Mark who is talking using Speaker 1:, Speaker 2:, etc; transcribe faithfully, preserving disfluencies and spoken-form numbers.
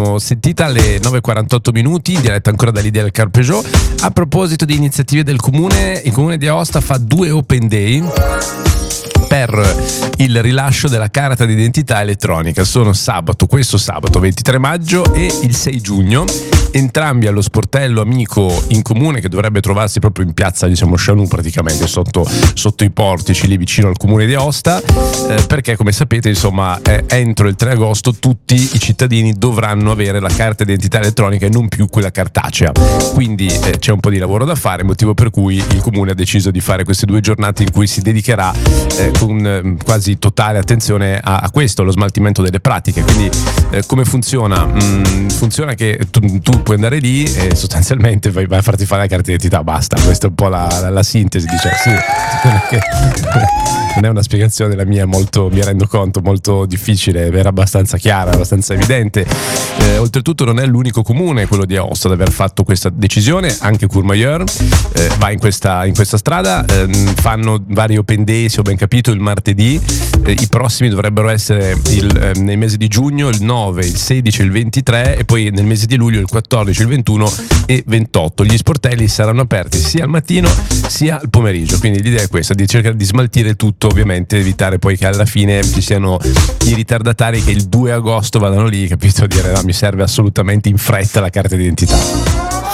Speaker 1: Sentita alle nove e quarantotto minuti, in diretta ancora dall'Idea del Car Peugeot. A proposito di iniziative del comune, il comune di Aosta fa due open day per il rilascio della carta d'identità elettronica. Sono sabato, questo sabato ventitré maggio e il sei giugno, entrambi allo sportello amico in comune, che dovrebbe trovarsi proprio in piazza, diciamo, Scianù, praticamente sotto, sotto i portici lì vicino al comune di Aosta, eh, perché come sapete, insomma, eh, entro il tre agosto tutti i cittadini dovranno avere la carta d'identità elettronica e non più quella cartacea. Quindi eh, c'è un po' di lavoro da fare, motivo per cui il comune ha deciso di fare queste due giornate in cui si dedicherà eh, con eh, quasi totale attenzione a, a questo, lo smaltimento delle pratiche. Quindi eh, come funziona? Mm, funziona che tu, tu puoi andare lì e sostanzialmente vai, vai a farti fare la carta d'identità, basta. Questa è un po' la, la, la sintesi, dice. Sì, non è una spiegazione la mia, molto, mi rendo conto, molto difficile, era abbastanza chiara, abbastanza evidente. Eh, oltretutto non è l'unico comune, quello di Aosta, ad aver fatto questa decisione. Anche Courmayeur eh, va in questa, in questa strada, eh, fanno vari open day, se ho ben capito, il martedì. Eh, i prossimi dovrebbero essere il, eh, nel mese di giugno il nove, il sedici, il ventitré, e poi nel mese di luglio il quattordici, il ventuno e ventotto. Gli sportelli saranno aperti sia al mattino sia al pomeriggio, quindi l'idea è questa, di cercare di smaltire tutto, ovviamente evitare poi che alla fine ci siano i ritardatari che il due agosto vadano lì, capito, dire no, mi serve assolutamente in fretta la carta d'identità.